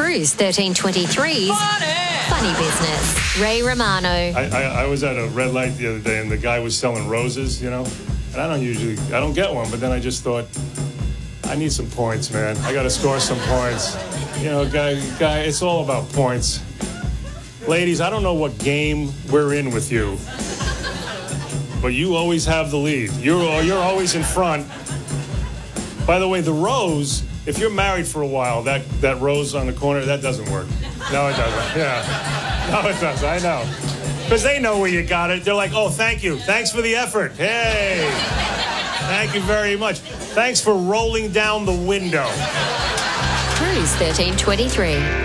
Cruise 1323's Funny Business. Ray Romano. I was at a red light the other day, and the guy was selling roses, you know, and I don't get one, but then I just thought, I need some points, man. I got to score some points. You know, guy, it's all about points. Ladies, I don't know what game we're in with you, but you always have the lead. You're always in front. By the way, the rose, if you're married for a while, that rose on the corner, that doesn't work. No, it doesn't. Yeah. No, it doesn't. I know. Because they know where you got it. They're like, oh, thank you. Thanks for the effort. Hey. Thank you very much. Thanks for rolling down the window. Cruise 1323.